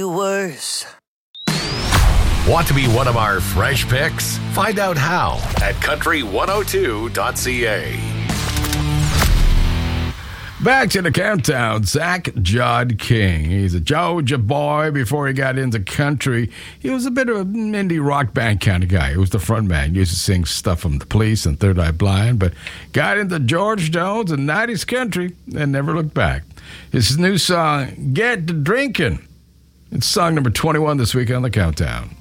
Worse. Want to be one of our fresh picks? Find out how at country102.ca. Back to the countdown, Zach John King. He's a Georgia boy before he got into country. He was a bit of an indie rock band kind of guy. He was the front man. He used to sing stuff from The Police and Third Eye Blind, but got into George Jones and 90s country and never looked back. His new song, Get to Drinking. It's song number 21 this week on the countdown.